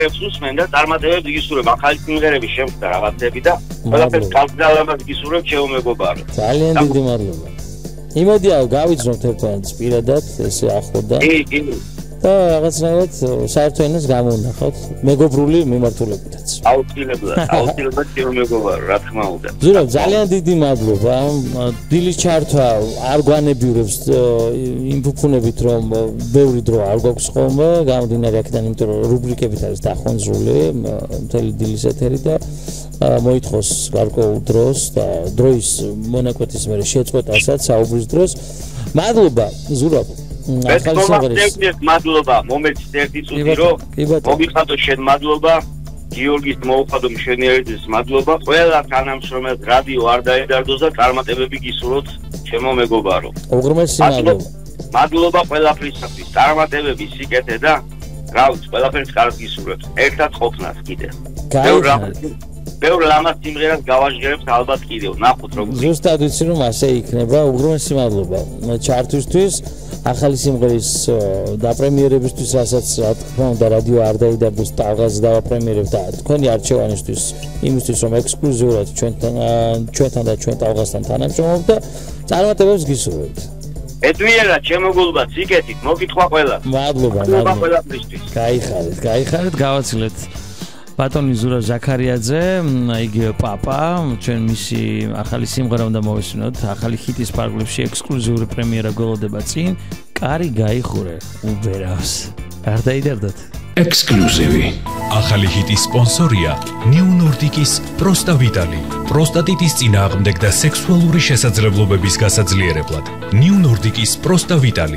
უსმენ და წარმატებებს გისურვებ ახალი სიმღერების შემდგა რაღაცები და ყველაფერს გაგზავნებას გისურვებ ჩემო მეგობარო. ძალიან დიდი მადლობა. იმედია გავიძნობთ ერთმანეთს პირადად ესე ახლდა. კი. და რაღაცნაირად საერთო ენას გამოვნახავთ მეგობრული მიმართულებითაც. აუცილებლად ჩემო მეგობარო, რა თქმა უნდა. ზურაბ, ძალიან დიდი მადლობა. დილის ჩართვა არ გვანებიურებს იმფუფუნებით რომ ბევრი დრო არ გვაქვს ხოლმე, გამომდინარე აქედან, იმიტომ რომ რუბრიკებით არის დახონძრული მთელი დილის ეთერი და მოითხოვს გარკვეულ დროს და დროის მონაკვეთის მერე შეწყვეტასაც საუბრის დროს. მადლობა, ზურაბ. მადლობა მომეც ერთი წუთი რომ მოგიხადო შენ მადლობა გიორგის მოუხადო მშვენიერების მადლობა ყველა თანამშრომელს რადიო არ დაედარდოს და წარმატებები გისურვოთ ჩემო მეგობარო უღრმესი მადლობა ყველაფრისათვის წარმატებები სიკეთე და რა ვიცი ყველაფერს კარგ გისურვებთ ერთად ყოფნას კიდე ბევრ ლამაზ სიმღერას გავაჟღერებთ ალბათ კიდევ ნახოთ როგორ ზუსტად ვიცი რომ ასე იქნება უღრმესი მადლობა ჩართვისთვის ახალი სიმღერის დაპრემიერებისთვის რასაც რა თქმა უნდა რადიო არ დაიდარდოს ტალღას დავაპრემიერებთ და თქვენი არჩევანისთვის იმისთვის რომ ექსკლუზიურად ჩვენთან და ჩვენ ტალღასთან თანამშრომლობთ და წარმატებებს გისურვებთ ედვიერა ჩემო გულბა სიკეთით მოგითხვა ყველა მადლობა ყველაფრისთვის გაიხარეთ გავაცილეთ ბატონი ზურაბ ზაქარიაძე, იგივე პაპა, ჩვენ მისი ახალი სიმღერა უნდა მოვესმინოთ, ახალი ჰიტის ფარგლებში ექსკლუზიური პრემიერა გველოდება წინ, კარი გაიხურე, უბერავს. არ დაიდარდოთ. ექსკლუზივი. ახალი ჰიტის სპონსორია New Nordic-ის პროსტა ვიტალი, პროსტატიტის წინააღმდეგ და სექსუალური შესაძლებლობების გასაძლიერებლად. New Nordic-ის პროსტა ვიტალი.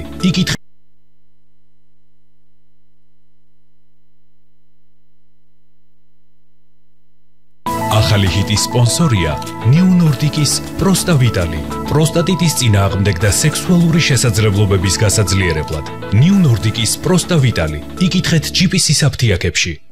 ახალი ჰიტის სპონსორია New Nordic-ის პროსტა ვიტალი, პროსტატიტის წინააღმდეგ და სექსუალური შესაძლებლობების გასაძლიერებლად. New Nordic-ის პროსტა ვიტალი. იკითხეთ GPC-ის აფთიაქებში.